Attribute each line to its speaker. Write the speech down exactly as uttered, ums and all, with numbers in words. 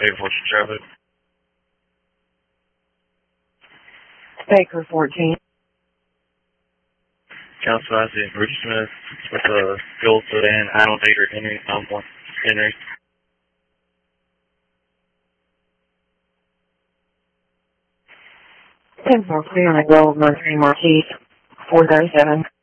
Speaker 1: eight four traffic.
Speaker 2: Baker fourteen.
Speaker 1: Council, I see Bruce Smith with a fuel sedan, Idle Dater Henry, um, Henry.
Speaker 2: ten four clear on Gold Mercury Marquis, four thirty-seven.